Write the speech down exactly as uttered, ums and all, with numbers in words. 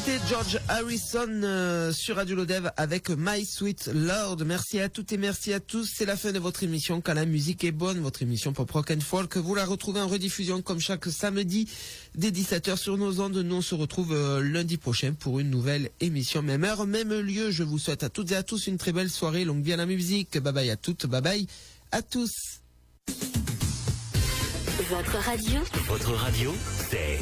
C'était George Harrison euh, sur Radio Lodev avec My Sweet Lord. Merci à toutes et merci à tous. C'est la fin de votre émission Quand la musique est bonne, votre émission pop rock and folk. Vous la retrouvez en rediffusion comme chaque samedi dès dix-sept heures sur nos ondes. Nous on se retrouve euh, lundi prochain pour une nouvelle émission. Même heure, même lieu. Je vous souhaite à toutes et à tous une très belle soirée. Longue vie à la musique. Bye bye à toutes. Bye bye à tous. Votre radio. Votre radio, c'est